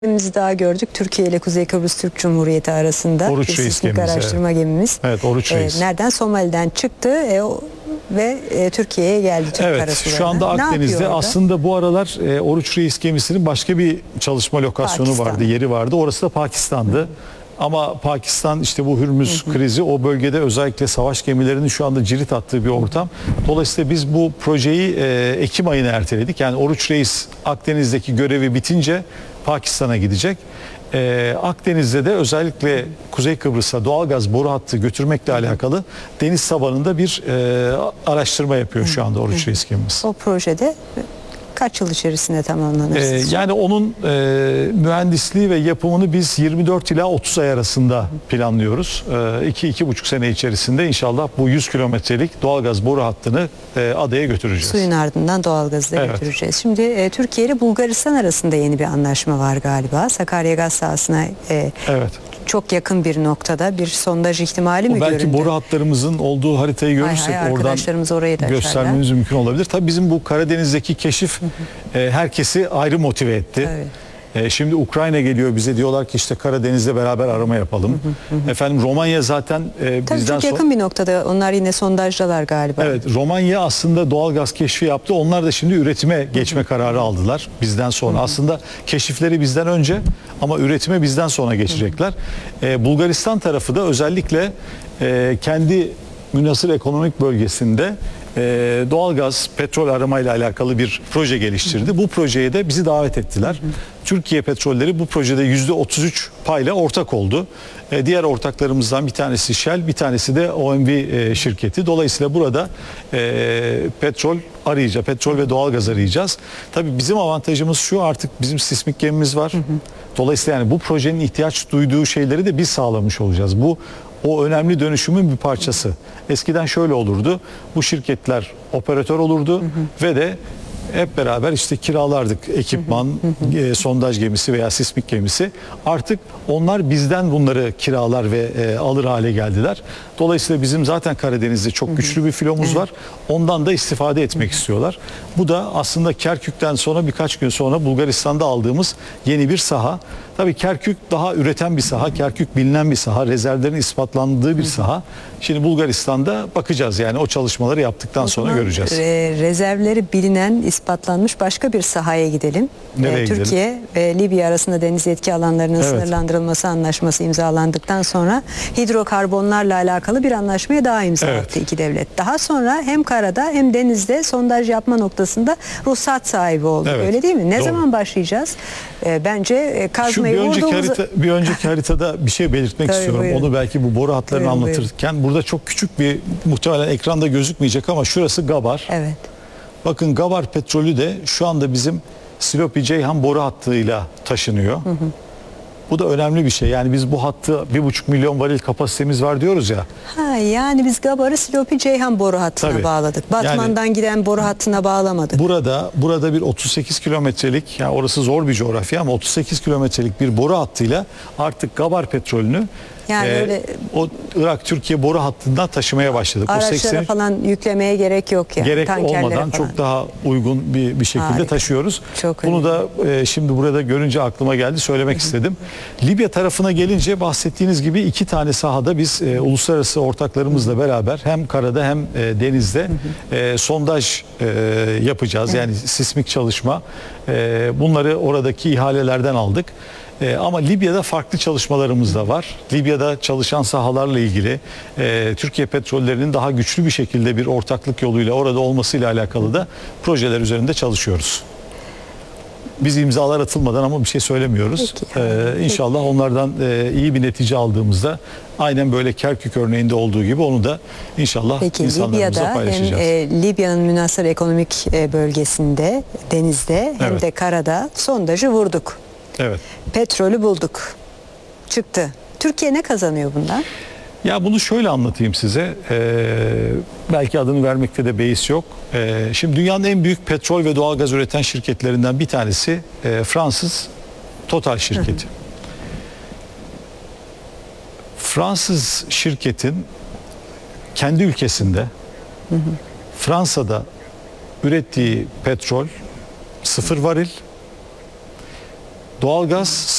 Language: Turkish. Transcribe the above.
Gemimizi daha gördük. Türkiye ile Kuzey Kıbrıs Türk Cumhuriyeti arasında Oruç bir Reis sismik gemimiz, araştırma gemimiz. Evet, Oruç Reis. Nereden? Somali'den çıktı ve Türkiye'ye geldi, Türk Evet, karasularına. şu anda Ne Akdeniz'de yapıyor orada? aslında bu aralar Oruç Reis gemisinin başka bir çalışma lokasyonu Pakistan. vardı, yeri vardı. Orası da Pakistan'dı. Ama Pakistan işte bu Hürmüz krizi, o bölgede özellikle savaş gemilerinin şu anda cirit attığı bir ortam. Dolayısıyla biz bu projeyi Ekim ayına erteledik. Yani Oruç Reis Akdeniz'deki görevi bitince Pakistan'a gidecek. Akdeniz'de de özellikle Kuzey Kıbrıs'a doğalgaz boru hattı götürmekle alakalı deniz tabanında bir araştırma yapıyor şu anda Oruç Reis gemimiz. O projede kaç yıl içerisinde tamamlanır? Yani onun mühendisliği ve yapımını biz 24 ila 30 ay arasında planlıyoruz. 2-2,5 sene içerisinde inşallah bu 100 kilometrelik doğalgaz boru hattını adaya götüreceğiz. Suyun ardından doğalgazı da götüreceğiz. Şimdi Türkiye ile Bulgaristan arasında yeni bir anlaşma var galiba. Sakarya gaz sahasına Evet. çok yakın bir noktada bir sondaj ihtimali mi göründü? Belki boru hatlarımızın olduğu haritayı görürsek arkadaşlarımız orayı da oradan göstermemiz mümkün olabilir. Tabii bizim bu Karadeniz'deki keşif herkesi ayrı motive etti. Evet. Şimdi Ukrayna geliyor, bize diyorlar ki işte Karadeniz'de beraber arama yapalım. Efendim Romanya zaten Tabii bizden çok yakın bir noktada, onlar yine sondajdalar galiba. Evet, Romanya aslında doğalgaz keşfi yaptı. Onlar da şimdi üretime geçme kararı aldılar bizden sonra. Aslında keşifleri bizden önce ama üretime bizden sonra geçecekler. Bulgaristan tarafı da özellikle kendi münhasır ekonomik bölgesinde doğalgaz, petrol aramayla alakalı bir proje geliştirdi. Bu projeye de bizi davet ettiler. Türkiye Petrolleri bu projede %33 payla ortak oldu. Diğer ortaklarımızdan bir tanesi Shell, bir tanesi de OMV şirketi. Dolayısıyla burada petrol arayacağız, petrol ve doğalgaz arayacağız. Tabii bizim avantajımız şu, artık bizim sismik gemimiz var. Dolayısıyla yani bu projenin ihtiyaç duyduğu şeyleri de biz sağlamış olacağız. O önemli dönüşümün bir parçası. Eskiden şöyle olurdu. Bu şirketler operatör olurdu ve de hep beraber işte kiralardık ekipman, sondaj gemisi veya sismik gemisi. Artık onlar bizden bunları kiralar ve alır hale geldiler. Dolayısıyla bizim zaten Karadeniz'de çok güçlü bir filomuz var. Ondan da istifade etmek istiyorlar. Bu da aslında Kerkük'ten sonra birkaç gün sonra Bulgaristan'da aldığımız yeni bir saha. Tabii Kerkük daha üreten bir saha. Kerkük bilinen bir saha. Rezervlerin ispatlandığı bir saha. Şimdi Bulgaristan'da bakacağız, yani o çalışmaları yaptıktan sonra göreceğiz. Rezervleri bilinen, ispatlanmış başka bir sahaya gidelim. Nereye Türkiye gidelim? ve Libya arasında deniz yetki alanlarının sınırlandırılması anlaşması imzalandıktan sonra hidrokarbonlarla alakalı bir anlaşmaya daha imza attı iki devlet. Daha sonra hem karada hem denizde sondaj yapma noktasında ruhsat sahibi oldu. Öyle değil mi? Ne zaman başlayacağız? Bence kazmayı bir önceki haritada bir şey belirtmek istiyorum. Buyurun. Onu belki bu boru hatlarını anlatırken burada çok küçük bir, muhtemelen ekranda gözükmeyecek ama şurası Gabar. Evet. Bakın Gabar petrolü de şu anda bizim Silopi Ceyhan boru hattıyla taşınıyor. Bu da önemli bir şey. Yani biz bu hattı 1,5 milyon varil kapasitemiz var diyoruz ya. Yani biz Gabar'ı Silopi Ceyhan boru hattına bağladık. Batman'dan giden boru hattına bağlamadık. Burada bir 38 kilometrelik, yani orası zor bir coğrafya ama 38 kilometrelik bir boru hattıyla artık Gabar petrolünü o Irak-Türkiye boru hattından taşımaya başladık. Araçlara falan yüklemeye gerek yok yani. Gerek olmadan falan çok daha uygun bir şekilde taşıyoruz. Bunu da şimdi burada görünce aklıma geldi, söylemek istedim. Libya tarafına gelince bahsettiğiniz gibi iki tane sahada biz uluslararası ortaklarımızla beraber hem karada hem denizde sondaj yapacağız. Yani sismik çalışma. Bunları oradaki ihalelerden aldık. Ama Libya'da farklı çalışmalarımız da var. Libya'da çalışan sahalarla ilgili Türkiye Petrollerinin daha güçlü bir şekilde bir ortaklık yoluyla orada olmasıyla alakalı da projeler üzerinde çalışıyoruz. Biz imzalar atılmadan ama bir şey söylemiyoruz. İnşallah onlardan iyi bir netice aldığımızda aynen böyle Kerkük örneğinde olduğu gibi onu da inşallah insanlarımızla paylaşacağız. Hem Libya'nın münhasır ekonomik bölgesinde, denizde hem de karada sondajı vurduk. Evet. Petrolü bulduk. Çıktı. Türkiye ne kazanıyor bundan? Ya bunu şöyle anlatayım size. Belki adını vermekte de beis yok. Şimdi dünyanın en büyük petrol ve doğalgaz üreten şirketlerinden bir tanesi Fransız Total şirketi. Fransız şirketin kendi ülkesinde Fransa'da ürettiği petrol 0 varil. Doğalgaz